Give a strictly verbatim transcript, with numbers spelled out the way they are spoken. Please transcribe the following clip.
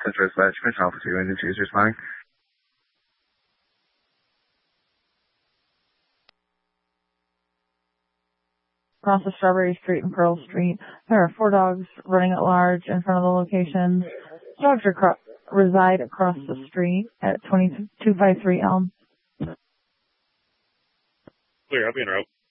Central Establishment, Alpha two Engine two, responding. Across the Strawberry Street and Pearl Street, there are four dogs running at large in front of the locations. Dogs are cro- reside across the street at twenty-two fifty-three Elm. Clear, I'll be en route.